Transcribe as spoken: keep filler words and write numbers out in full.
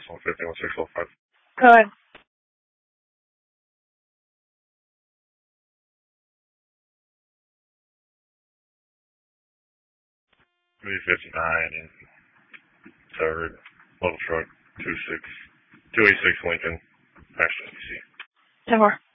one fifty, one six four five. Go ahead. three fifty-nine in third, level truck, two six, two eight six Lincoln, Ashton, D C. ten four.